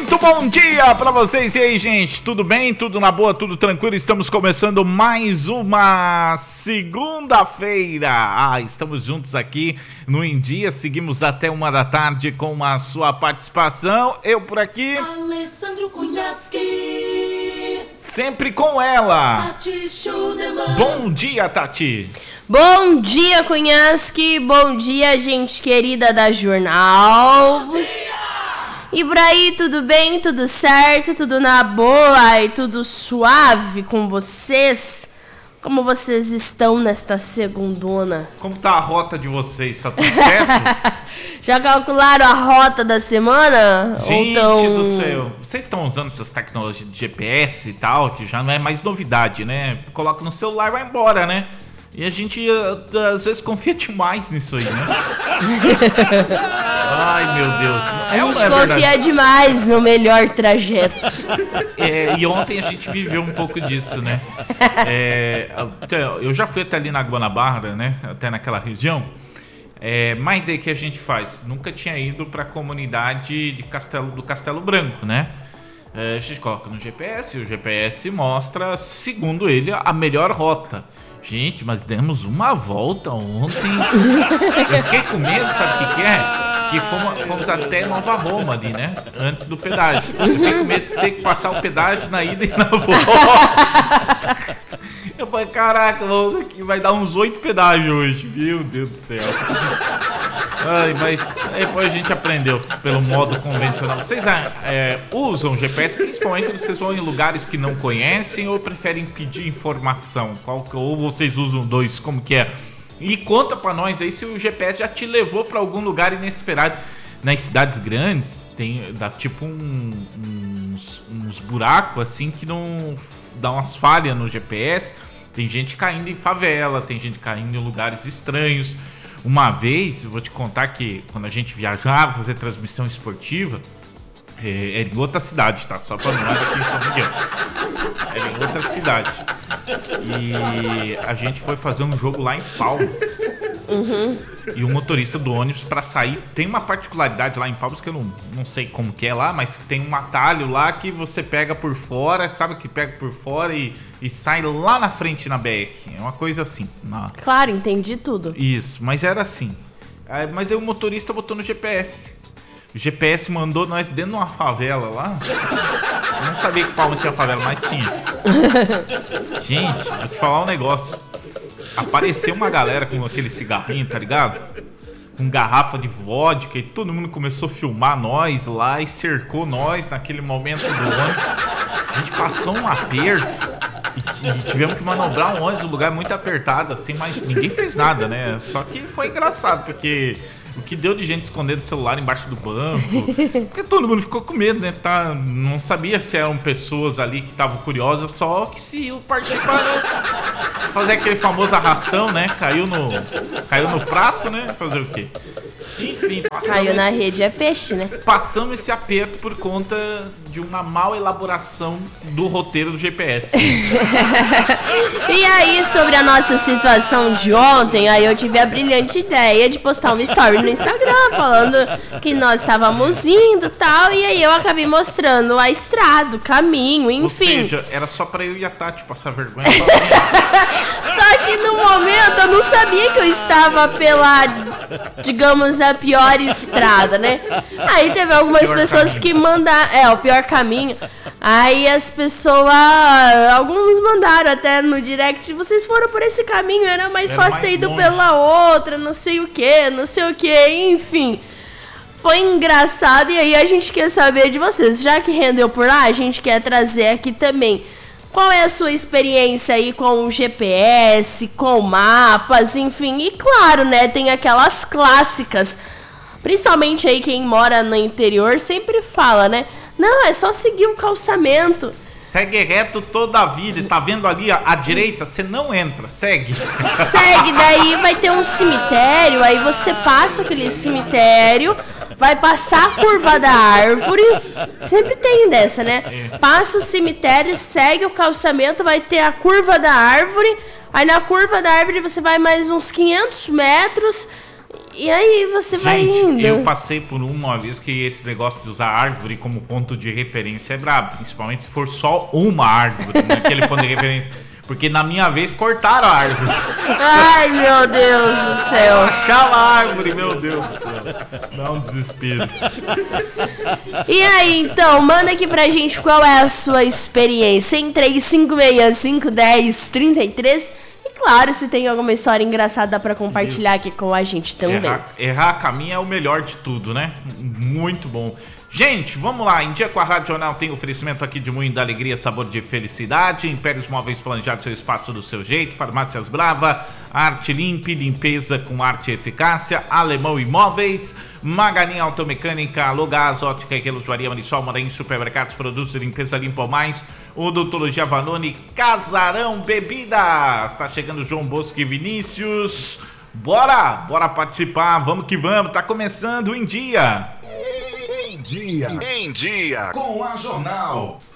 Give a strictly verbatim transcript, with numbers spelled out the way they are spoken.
Muito bom dia pra vocês. E aí, gente, tudo bem? Tudo na boa, tudo tranquilo? Estamos começando mais uma segunda-feira. Ah, estamos juntos aqui no Em Dia. Seguimos até uma da tarde com a sua participação. Eu por aqui, Alessandro Cunhaschi. Sempre com ela, Tati Schunemann. Bom dia, Tati. Bom dia, Cunhaschi. Bom dia, gente querida da Jornal. Bom dia. E por aí, tudo bem? Tudo certo? Tudo na boa e tudo suave com vocês? Como vocês estão nesta segundona? Como tá a rota de vocês? Tá tudo certo? Já calcularam a rota da semana? Gente Ou tão... do céu, vocês estão usando essas tecnologias de G P S e tal, que já não é mais novidade, né? Coloca no celular e vai embora, né? E a gente às vezes confia demais nisso aí, né? Ai, meu Deus. A É gente ou não é confia verdade? demais no melhor trajeto. É, e ontem a gente viveu um pouco disso, né? É, eu já fui até ali na Guanabara, né? Até naquela região. É, mas aí que a gente faz? Nunca tinha ido para a comunidade de Castelo, do Castelo Branco, né? É, a gente coloca no G P S e o G P S mostra, segundo ele, a melhor rota. Gente, mas demos uma volta ontem. Eu fiquei com medo, sabe o que, que é? Que fomos, fomos até Nova Roma ali, né? Antes do pedágio. Eu fiquei com medo de ter que passar o pedágio na ida e na volta. Eu falei, caraca, vai dar uns oito pedágios hoje. Meu Deus do céu. Ai, mas depois a gente aprendeu pelo modo convencional. Vocês é, usam G P S principalmente quando vocês vão em lugares que não conhecem ou preferem pedir informação? Qual, ou vocês usam dois, como que é? E conta pra nós aí se o G P S já te levou pra algum lugar inesperado. Nas cidades grandes tem dá tipo um, uns, uns buracos assim que não dá umas falhas no G P S. Tem gente caindo em favela, tem gente caindo em lugares estranhos. Uma vez, eu vou te contar que quando a gente viajava fazer transmissão esportiva, é, era em outra cidade, tá? Só pra não era aqui em São Miguel. Era em outra cidade. E a gente foi fazer um jogo lá em Palmas. Uhum. E o motorista do ônibus, pra sair, tem uma particularidade lá em Palmas que eu não, não sei como que é lá, mas tem um atalho lá que você pega por fora, sabe que pega por fora e, e sai lá na frente na B R. É uma coisa assim. Na... Claro, entendi tudo. Isso, mas era assim. Aí, mas aí o motorista botou no G P S. O G P S mandou nós dentro de uma favela lá. Eu não sabia que Palmas tinha favela, mas tinha. Gente, vou te falar um negócio. Apareceu uma galera com aquele cigarrinho, tá ligado? Com garrafa de vodka e todo mundo começou a filmar nós lá e cercou nós naquele momento do ônibus. A gente passou um aperto e, e tivemos que manobrar um ônibus, um lugar muito apertado assim, mas ninguém fez nada, né? Só que foi engraçado, porque o que deu de gente escondendo o celular embaixo do banco, porque todo mundo ficou com medo, né? Tá, não sabia se eram pessoas ali que estavam curiosas, só que se o participar, né? Fazer aquele famoso arrastão, né? Caiu no, caiu no prato, né? Fazer o quê? Enfim, Caiu na rede é peixe, né? passamos esse aperto por conta de uma mal elaboração do roteiro do G P S. E aí, sobre a nossa situação de ontem, aí eu tive a brilhante ideia de postar uma story no Instagram falando que nós estávamos indo e tal, e aí eu acabei mostrando a estrada, o caminho, enfim. Ou seja, era só pra eu e a Tati passar vergonha. Só que no momento eu não sabia que eu estava pela, digamos, a pior estrada, né? Aí teve algumas Pior pessoas caminho. que mandaram, é, o pior caminho. Aí as pessoas, alguns mandaram até no direct, vocês foram por esse caminho, era mais Era fácil mais ter ido longe. pela outra, não sei o que, não sei o que, enfim. Foi engraçado e aí a gente quer saber de vocês. Já que rendeu por lá, a gente quer trazer aqui também. Qual é a sua experiência aí com o G P S, com mapas, enfim. E claro, né, tem aquelas clássicas. Principalmente aí quem mora no interior sempre fala, né? Não, é só seguir o calçamento. Segue reto toda a vida. E tá vendo ali à, à direita? Você não entra, segue. Segue, daí vai ter um cemitério, aí você passa aquele cemitério, vai passar a curva da árvore, sempre tem dessa, né? Passa o cemitério, segue o calçamento, vai ter a curva da árvore, aí na curva da árvore você vai mais uns quinhentos metros E aí você vai Gente, indo. eu passei por uma vez que esse negócio de usar árvore como ponto de referência é brabo. Principalmente se for só uma árvore naquele ponto de referência. Porque na minha vez cortaram a árvore. Ai, meu Deus do céu. Achava a árvore, meu Deus do céu. Dá um desespero. E aí, então, manda aqui pra gente qual é a sua experiência em três cinco seis, cinco um zero, três três. E claro, se tem alguma história engraçada pra compartilhar Isso. aqui com a gente também. Errar, errar caminho é o melhor de tudo, né? Muito bom. Gente, vamos lá. Em Dia com a Rádio Jornal tem oferecimento aqui de Moinho da Alegria, sabor de felicidade. Impérios Móveis planejados, seu espaço do seu jeito. Farmácias Brava, Arte Limpe, limpeza com arte e eficácia. Alemão Imóveis, Maganinha Automecânica, Logás, Ótica e Relojoaria Marisol, Moraim, Supermercados, Produtos de Limpeza Limpo Mais, Odontologia Vanoni, Casarão Bebidas. Tá chegando João Bosco e Vinícius. Bora, bora participar, vamos que vamos. Tá começando Em Dia. Em dia, em dia, com a Jornal.